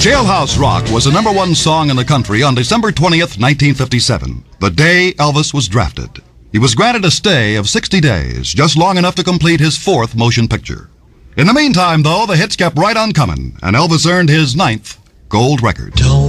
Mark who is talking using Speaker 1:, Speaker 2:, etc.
Speaker 1: Jailhouse Rock was the #1 song in the country on December 20th, 1957, the day Elvis was drafted. He was granted a stay of 60 days, just long enough to complete his 4th motion picture. In the meantime, though, the hits kept right on coming, and Elvis earned his 9th gold record.
Speaker 2: Don't